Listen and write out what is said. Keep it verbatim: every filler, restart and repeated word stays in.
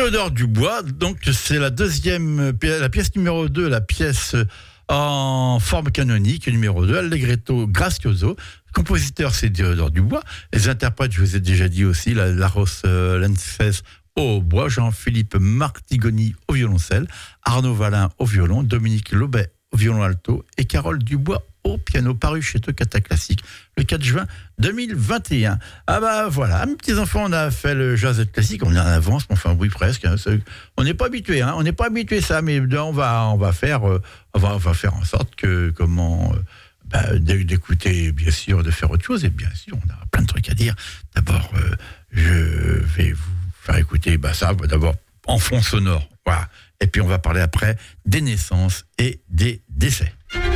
Théodore Dubois, donc c'est la deuxième, la pièce numéro deux, la pièce en forme canonique, numéro deux, Allegretto Gracioso. Compositeur, c'est Théodore Dubois. Les interprètes, je vous ai déjà dit aussi, la, Laros euh, Lenses au bois, Jean-Philippe Martigoni au violoncelle, Arnaud Valin au violon, Dominique Lobet au violon alto et Carole Dubois au piano, paru chez Toccata Classique le quatre juin deux mille vingt et un. Ah bah voilà, mes petits enfants, on a fait le jazz classique, on est en avance, mais enfin oui presque. Hein, on n'est pas habitué, hein, on n'est pas habitué ça, mais on va, on va faire, euh, on va, on va faire en sorte que comment. Euh, bah, d'écouter, bien sûr, de faire autre chose, et bien sûr, on a plein de trucs à dire. D'abord, euh, je vais vous faire écouter bah, ça, d'abord en fond sonore, voilà. Et puis on va parler après des naissances et des décès.